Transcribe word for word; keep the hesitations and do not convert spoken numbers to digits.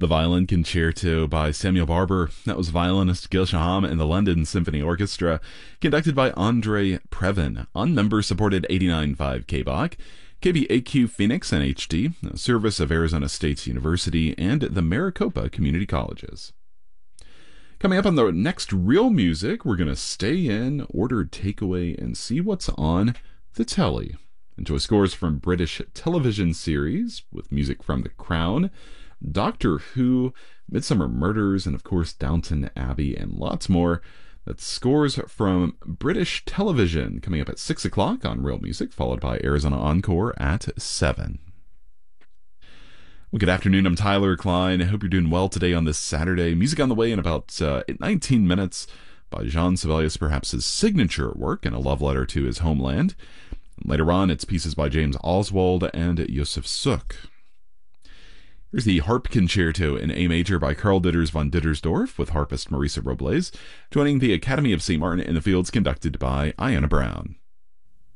The Violin Concerto by Samuel Barber. That was violinist Gil Shaham and the London Symphony Orchestra, conducted by Andre Previn on member-supported eighty-nine point five K B O C, K B A Q Phoenix N H D, a service of Arizona State University, and the Maricopa Community Colleges. Coming up on the next Real Music, we're going to stay in, order takeaway, and see what's on the telly. Enjoy scores from British television series with music from The Crown, Doctor Who, Midsummer Murders, and of course Downton Abbey, and lots more. That's scores from British television coming up at six o'clock on Real Music, followed by Arizona Encore at seven. Well, good afternoon. I'm Tyler Klein. I hope you're doing well today on this Saturday. Music on the way in about uh, nineteen minutes by Jean Sibelius, perhaps his signature work and a love letter to his homeland. Later on, it's pieces by James Oswald and Josef Suk. Here's the Harp Concerto in A Major by Karl Ditters von Dittersdorf with harpist Marisa Robles, joining the Academy of Saint Martin in the Fields conducted by Ayanna Brown.